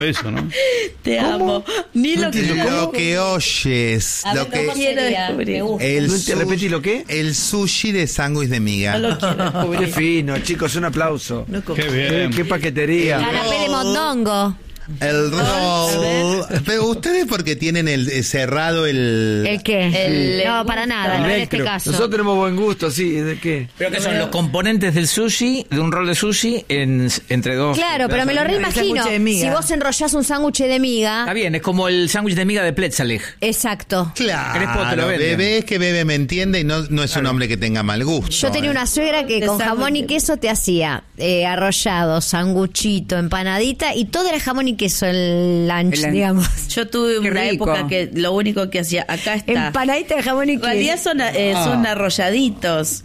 Eso, ¿no? Te amo. Ni lo que Lo que oyes. A Lo ver, que ¿cómo quiero sería? descubrir. Me gusta. ¿Repetí lo qué? El sushi de sándwich de miga. no lo quiero Qué descubrir. fino, chicos, un aplauso. No Qué bien. Qué paquetería. Canapé de mondongo. El roll. Pero ustedes porque tienen cerrado el... ¿El qué? No, para nada, El no en este velcro. caso. Nosotros tenemos buen gusto, sí. ¿De qué? Pero que son los componentes del sushi, de un rol de sushi, entre dos. Claro, pero me lo reimagino. sándwich de miga. Si vos enrollás un sándwich de miga. Está bien, es como el sándwich de miga de Pletzaleg. Exacto. Crespo te lo Claro, vende. Bebé es que Bebe me entiende y no es un hombre que tenga mal gusto. Yo tenía una suegra que De con jamón y sándwich. queso te hacía arrollado, sanguchito, empanadita y todo era jamón y queso el lunch, El lunch. digamos. Yo tuve Qué una rico. época que lo único que hacía, acá está. Empanadita de jamón y En realidad queso. son arrolladitos.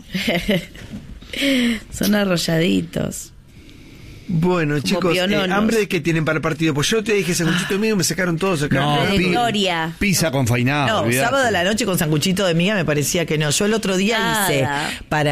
Son arrolladitos. Bueno, chicos, piononos. ¿hambre de qué tienen para el partido? Pues yo te dije sanguchito mío, me sacaron todos acá. No, De pi- Victoria. Pizza con fainado. No, olvidate. sábado a la noche con sanguchito de miga me parecía que no. Yo el otro día Nada.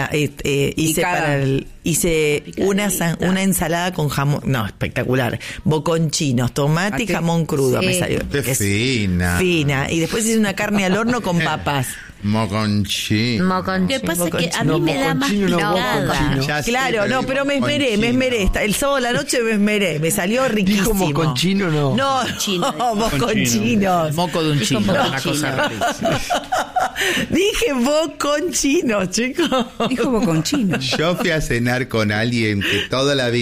hice una ensalada con jamón, no, espectacular, boconchinos, tomate y ¿Ah, jamón crudo sí. me salió. Qué Es fina. fina. Y después hice una carne al horno con papas. Moconchi. Moconchi. Lo que pasa es que a No, mí me da más moconchino, no, picada. moconchino. Ya sé, Claro, pero no, digo pero me esmeré. moconchino. El sábado a la noche me esmeré, me salió riquísimo. ¿Dijo moconchino no? No, Moconchino. no, moconchinos. Moco de un chino, moco una chino. cosa rarísima. Dije boconchinos, chicos. Dijo boconchino. Yo fui a cenar con alguien que toda la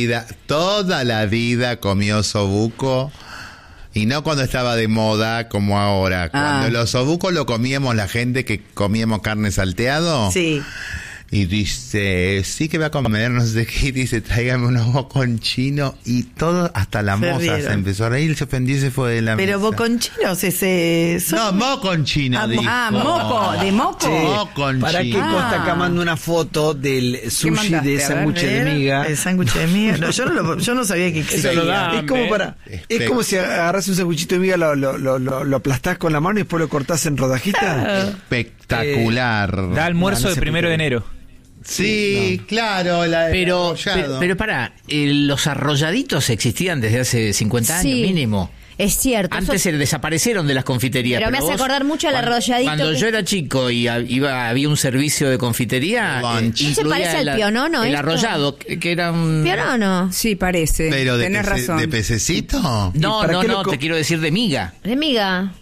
vida comió osobuco. Y no cuando estaba de moda como ahora. Cuando el osobuco lo comíamos la gente que comíamos carne salteado. Sí. Y dice, sí que va a comer, no sé qué. Y dice, tráigame unos boconchinos. Y todo, hasta la Se moza rieron. se empezó a reír, se ofendió y se fue de la Pero mesa. boconchinos son- No, moconchino, dijo. moco, de moco. Moconchino. ¿Para qué Costa acá manda una foto del sushi mandaste? de A ver, sándwich de miga? El sándwich de miga. No, yo no sabía que existía. Eso lo da. Es como es como si agarras un sándwichito de miga, lo aplastás con la mano y después lo cortás en rodajitas. Espectacular. Da almuerzo No, no de se 1 de puede. enero. Sí, claro. Pero arrollado. pará, los arrolladitos existían desde hace 50 años Sí. mínimo. Es cierto. Antes eso- desaparecieron de las confiterías. Pero me hace vos, acordar mucho al arrolladito Cuando que- yo era chico y había un servicio de confitería, Lunch. ¿No se parece al pionono el esto? arrollado, que era un... ¿Pionono? Sí, parece. Pero Tenés razón. de pececito. No, ¿Y para qué te quiero decir de miga. De miga.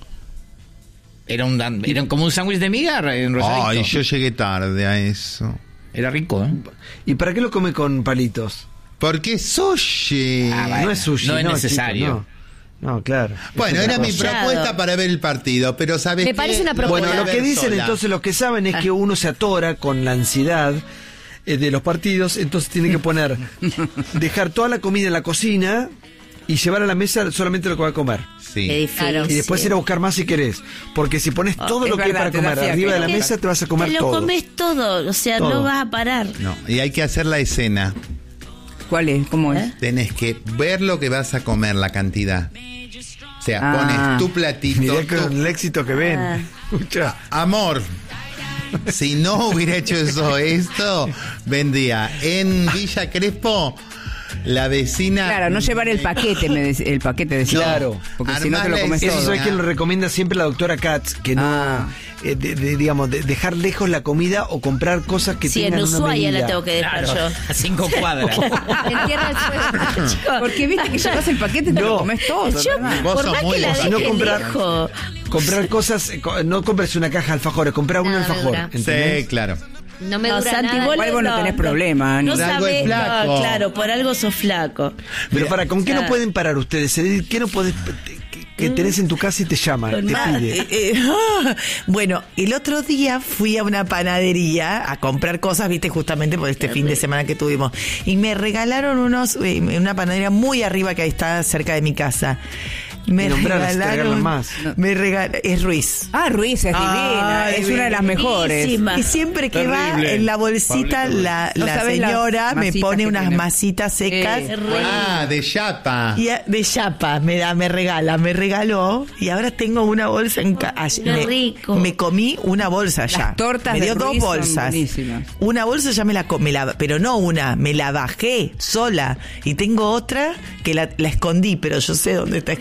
Era como un sándwich de miga enrolladito. Ay, yo llegué tarde a eso. Era rico, ¿eh? ¿Y para qué lo come con palitos? Porque es sushi. Bueno, no es sushi. no es chicos, necesario. no, claro. Bueno, Es era otra mi cosa. propuesta para ver el partido, pero ¿sabes Me qué? parece una Lo voy a Bueno, lo ver que dicen sola. entonces, los que saben es que uno se atora con la ansiedad de los partidos, entonces tiene que dejar toda la comida en la cocina y llevar a la mesa solamente lo que va a comer. Sí. Qué difícil. Y después ir a buscar más si querés. Porque si pones todo es lo que hay verdad, para te da comer fiaca. arriba de la Es que mesa, te vas a comer Te lo todo. comes todo, o sea, Todo. no vas a parar. No, y hay que hacer la escena. ¿Cuál es? ¿Cómo es? Tenés que ver lo que vas a comer, la cantidad. O sea, Ah. pones tu platito. Mirá tu- con el éxito que ven. Ah. Escucha. Amor, si no hubiera hecho esto, vendría en Villa Crespo la vecina. Claro, no llevar el paquete, el paquete de Claro. porque si no te lo Armás comes la Eso todo. es que lo recomienda siempre la doctora Katz, que no, Ah. digamos, dejar lejos la comida o comprar cosas que Sí, en tengan una Ushuaia medida. la tengo que dejar Claro, yo. a 5 cuadras. En Tierra del Fuego. Porque viste que llevas el paquete y te No. lo comes todo. Yo, ¿verdad? Vos por sos más muy que la gozador. Si no deje comprar- lejos, Comprar cosas, no compres una caja de alfajores, comprar un Nada me alfajor. dura. ¿entendés? Sí, claro. No me no, dura Santi, nada. vos Igual vos no tenés problema, No Por algo es sabés, flaco. no, claro, por algo sos flaco. Pero para, ¿con qué no Ah. pueden parar ustedes? ¿Qué no podés, que tenés en tu casa y te llaman, te pide? Bueno, el otro día fui a una panadería a comprar cosas, viste, justamente por este fin de semana que tuvimos. Y me regalaron una panadería muy arriba que ahí está cerca de mi casa. Me nombrarlas, regalaron. agregarlas más. Es Ruiz. Ruiz es divina, Ay, es una de las mejores. buenísima. Y siempre que va Terrible. en la bolsita, la No sabes señora las me masitas pone que unas tiene. masitas secas. De chapa. Y de chapa me regaló y ahora tengo una bolsa en casa. Qué rico. Me comí una bolsa ya. Las tortas me de dio dos Ruiz son bolsas. buenísimas. Una bolsa ya pero no una, me la bajé sola y tengo otra que la escondí, pero yo sé dónde está